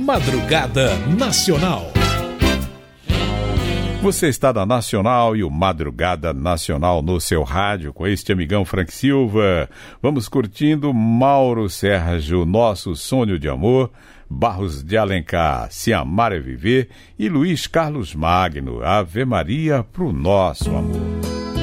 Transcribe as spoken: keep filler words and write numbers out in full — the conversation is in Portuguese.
Madrugada Nacional. Você está na Nacional e o Madrugada Nacional no seu rádio com este amigão Frank Silva. Vamos curtindo Mauro Sérgio, Nosso Sonho de Amor, Barros de Alencar, Se Amar é Viver e Luiz Carlos Magno, Ave Maria pro Nosso Amor.